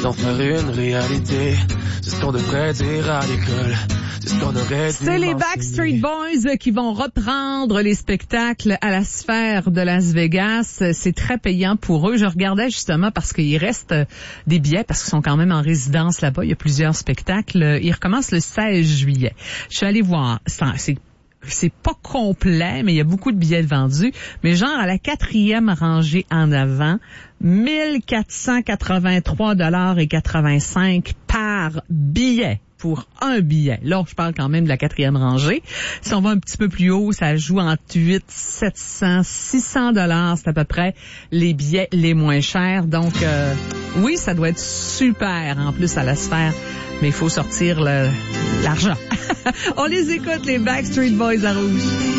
d'en faire une réalité. C'est ce qu'on devrait dire à l'école. C'est ce qu'on aurait dû C'est les mentionner. Backstreet Boys qui vont reprendre les spectacles à la Sphère de Las Vegas. C'est très payant pour eux. Je regardais justement parce qu'il reste des billets parce qu'ils sont quand même en résidence là-bas. Il y a plusieurs spectacles. Ils recommencent le 16 juillet. Je suis allée voir. C'est pas complet, mais il y a beaucoup de billets vendus. Mais genre à la 4e rangée en avant, 1483,85 par billet. Pour un billet. Là, je parle quand même de la 4e rangée. Si on va un petit peu plus haut, ça joue entre 800, 700, 600 $. C'est à peu près les billets les moins chers. Donc, oui, ça doit être super en plus à la Sphère. Mais il faut sortir l'argent. On les écoute, les Backstreet Boys à Rouge.